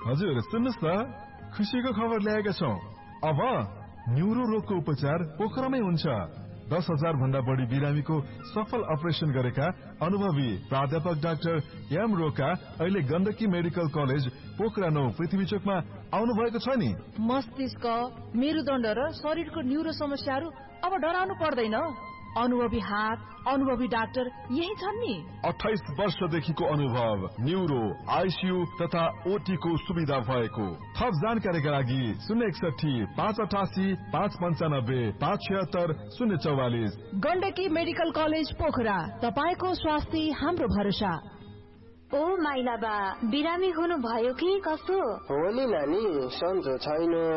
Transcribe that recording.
हजुर सुन्नुस् न, खुसीको खबर ल्याएका छौं। अब न्युरो रोगको उपचार पोखरामै हुन्छ। 10,000 भन्दा बढी बिरामीको सफल अपरेसन गरेका अनुभवी प्राध्यापक डाक्टर एम रोका अहिले गण्डकी मेडिकल कलेज पोखरा 9 पृथ्वी चोकमा आउनु भएको छ नि। मस्तिष्क, मेरुदण्ड र शरीरको न्युरो समस्याहरू अब डराउनु पर्दैन। अनुभवी हात, अनुभवी डाक्टर यही छन् नि। 28 वर्षदेखिको अनुभव, न्युरो, आइसियु तथा ओटी को सुविधा भएको। थप जानकारीका लागि 061 588 595 576 044। गण्डकी मेडिकल कलेज पोखरा, तपाईको स्वास्थ्य हाम्रो भरोसा। ओ माइला बा, बिरामी हुनु भयो कि कसो? हो नि नानी, सन्चो छैन।